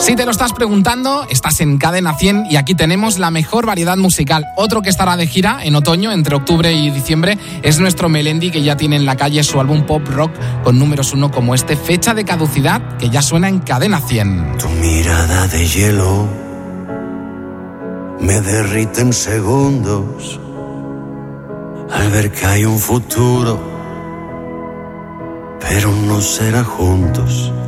Si te lo estás preguntando, estás en Cadena 100 y aquí tenemos la mejor variedad musical. Otro que estará de gira en otoño, entre octubre y diciembre, es nuestro Melendi, que ya tiene en la calle su álbum pop rock con números 1 como este, Fecha de Caducidad, que ya suena en Cadena 100. Tu mirada de hielo me derrite en segundos al ver que hay un futuro, pero no será juntos.